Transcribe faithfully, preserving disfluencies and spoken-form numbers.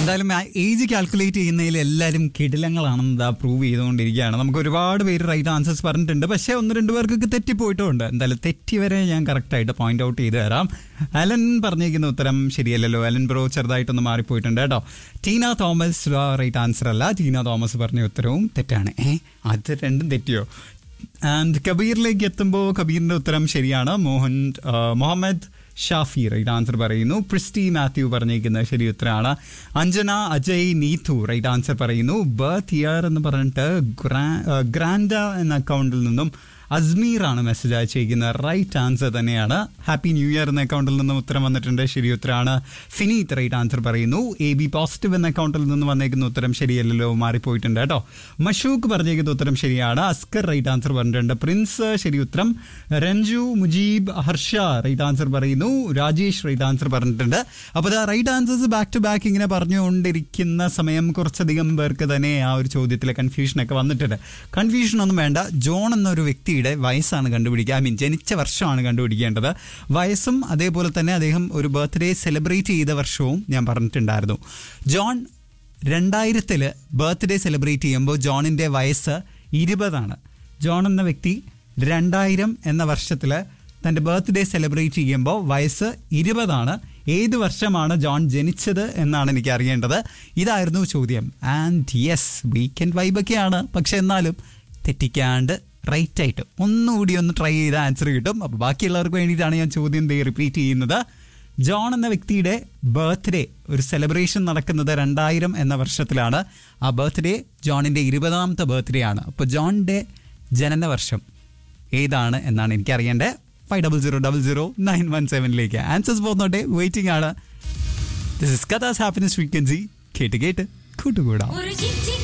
എന്തായാലും age calculate ചെയ്യുന്നതിൽ എല്ലാവരും കിടിലങ്ങളാണെന്ന് പ്രൂവ് ചെയ്തുകൊണ്ടിരിക്കുകയാണ്. നമുക്ക് ഒരുപാട് പേര് റൈറ്റ് ആൻസേഴ്സ് പറഞ്ഞിട്ടുണ്ട്, പക്ഷേ ഒന്ന് രണ്ട് പേർക്കൊക്കെ തെറ്റിപ്പോയിട്ടുമുണ്ട്. എന്തായാലും തെറ്റിവരെ ഞാൻ കറക്റ്റായിട്ട് പോയിന്റ് ഔട്ട് ചെയ്ത് തരാം. അലൻ പറഞ്ഞിരിക്കുന്ന ഉത്തരം ശരിയല്ലല്ലോ. അലൻ ബ്രോ ചെറുതായിട്ടൊന്ന് മാറിപ്പോയിട്ടുണ്ട് കേട്ടോ. ടീന തോമസ് റൈറ്റ് ആൻസർ അല്ല. ടീന തോമസ് പറഞ്ഞ ഉത്തരവും തെറ്റാണ്. ഏ അത് രണ്ടും തെറ്റിയോ? ആൻഡ് കബീറിലേക്ക് എത്തുമ്പോൾ കബീറിന്റെ ഉത്തരം ശരിയാണ്. മോഹൻ മുഹമ്മദ് ഷാഫി റൈറ്റ് ആൻസർ പറയുന്നു. ക്രിസ്റ്റി മാത്യു പറഞ്ഞിരിക്കുന്നത് ശരി ഉത്തരമാണ്. അഞ്ജന അജയ് നീതു റൈറ്റ് ആൻസർ പറയുന്നു. ബർത്ത് ഇയർ എന്ന് പറഞ്ഞിട്ട് ഗ്രാൻഡ എന്ന അക്കൗണ്ടിൽ നിന്നും അസ്മീർ ആണ് മെസ്സേജ് അയച്ചിരിക്കുന്നത്. റൈറ്റ് ആൻസർ തന്നെയാണ്. ഹാപ്പി ന്യൂ ഇയർ എന്ന അക്കൗണ്ടിൽ നിന്നും ഉത്തരം വന്നിട്ടുണ്ട്. ശരി ഉത്തരമാണ്. ഫിനീത്ത് റൈറ്റ് ആൻസർ പറയുന്നു. എ ബി പോസിറ്റീവ് എന്ന അക്കൗണ്ടിൽ നിന്ന് വന്നേക്കുന്ന ഉത്തരം ശരിയല്ലല്ലോ, മാറിപ്പോയിട്ടുണ്ട് കേട്ടോ. മഷൂക്ക് പറഞ്ഞിരിക്കുന്ന ഉത്തരം ശരിയാണ്. അസ്കർ റൈറ്റ് ആൻസർ പറഞ്ഞിട്ടുണ്ട്. പ്രിൻസ് ശരി ഉത്തരം. രഞ്ജു മുജീബ് ഹർഷ റൈറ്റ് ആൻസർ പറയുന്നു. രാജേഷ് റൈറ്റ് ആൻസർ പറഞ്ഞിട്ടുണ്ട്. അപ്പോൾ ഇതാ right answers back to back ഇങ്ങനെ പറഞ്ഞുകൊണ്ടിരിക്കുന്ന സമയം കുറച്ചധികം പേർക്ക് തന്നെ ആ ഒരു ചോദ്യത്തിലെ കൺഫ്യൂഷനൊക്കെ വന്നിട്ടുണ്ട്. കൺഫ്യൂഷനൊന്നും വേണ്ട. ജോൺ എന്നൊരു വ്യക്തിയുടെ വയസ്സാണ് കണ്ടുപിടിക്കുക. ഐ മീൻ ജനിച്ച വർഷമാണ് കണ്ടുപിടിക്കേണ്ടത്. വയസ്സും അതേപോലെ തന്നെ അദ്ദേഹം ഒരു ബർത്ത്ഡേ സെലിബ്രേറ്റ് ചെയ്ത വർഷവും ഞാൻ പറഞ്ഞിട്ടുണ്ടായിരുന്നു. ജോൺ രണ്ടായിരത്തില് ബർത്ത്ഡേ സെലിബ്രേറ്റ് ചെയ്യുമ്പോൾ ജോണിൻ്റെ വയസ്സ് ഇരുപതാണ്. ജോൺ എന്ന വ്യക്തി രണ്ടായിരം എന്ന വർഷത്തിൽ തൻ്റെ ബർത്ത്ഡേ സെലിബ്രേറ്റ് ചെയ്യുമ്പോൾ വയസ്സ് ഇരുപതാണ്. ഏത് വർഷമാണ് ജോൺ ജനിച്ചത് എന്നാണ് എനിക്ക് അറിയേണ്ടത്. ഇതായിരുന്നു ചോദ്യം. ആൻഡ് യെസ്, വീക്കെൻഡ് വൈബൊക്കെയാണ്, പക്ഷെ എന്നാലും തെറ്റിക്കാണ്ട് റൈറ്റ് ആയിട്ട് ഒന്നുകൂടി ഒന്ന് ട്രൈ ചെയ്ത ആൻസർ കിട്ടും. അപ്പോൾ ബാക്കിയുള്ളവർക്ക് വേണ്ടിയിട്ടാണ് ഞാൻ ചോദ്യം റിപ്പീറ്റ് ചെയ്യുന്നത്. ജോൺ എന്ന വ്യക്തിയുടെ ബർത്ത്ഡേ ഒരു സെലിബ്രേഷൻ നടക്കുന്നത് രണ്ടായിരം എന്ന വർഷത്തിലാണ്. ആ ബർത്ത്ഡേ ജോണിൻ്റെ ഇരുപതാമത്തെ ബർത്ത്ഡേ ആണ്. അപ്പോൾ ജോണിൻ്റെ ജനന വർഷം ഏതാണ് എന്നാണ് എനിക്കറിയേണ്ടത്. Five double zero double zero nine one സെവനിലേക്ക് answers പോകുന്നോട്ടെ. Waiting ആണ്. This is കഥാസ് happiness frequency. കേട്ട് കേട്ട് കൂട്ടുകൂടാം.